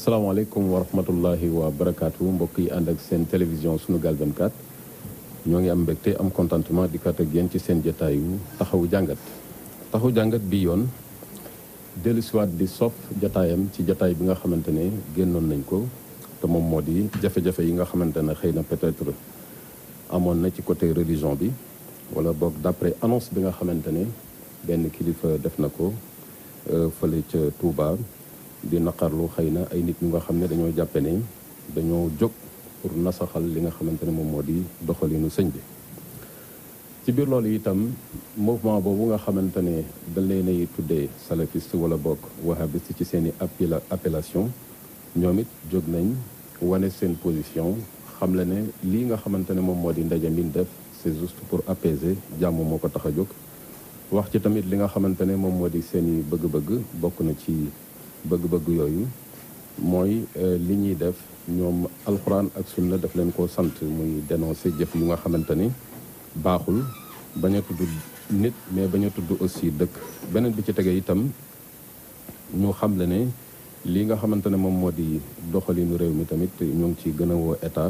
asalaamaaleykum wa rahmatullahi wa barakaatu mbokk yi ànd ak seen télévision Sunugal 24 ñoo ngi am mbégte am contentement di kat ak yéen ci seen jotaayu taxawu jàngat bi yoon dellusiwaat di sof jotaayam ci jotaay bi nga xamante ne génnoon nañ ko te moom moo di jafe-jafe yi nga xamante ne xëy na peut-être amoon na ci côté religion bi wala boog d'après annonce bi nga xamante ne benn kilifa def na ko fële ca Touba. di naqarlu xëy na ay nit ñu nga xam ne dañoo jàppe ne dañoo jóg pour nasaxal li nga xamante ne moom moo di doxalinu sëñ bi ci biir loolu itam mouvement boobu nga xamante ne dañ leen ay tuddee salafiste wala bokk wahhabiste ci seen i appellation ñoom it jóg nañ wane seen position xam le ne lii nga xamante ne moom moo di ndaje min def c'est juste pour apaiser jàmm moo ko tax a jóg wax ci tamit li nga xamante ne moom moo di seen i bëgg-bëgg bokk na ci bëgg-bëgg yooyu mooy li ñuy def ñoom alxuraan ak sunna daf leen koo sant muy dénoncer jëf yu nga xamante ni baaxul bañ a tudd nit mais bañ a tudd aussi dëkk beneen bi ci tege itam ñu xam le ne lii nga xamante ne moom moo di doxalinu réew mi tamit ñu ngi ci gën a woo état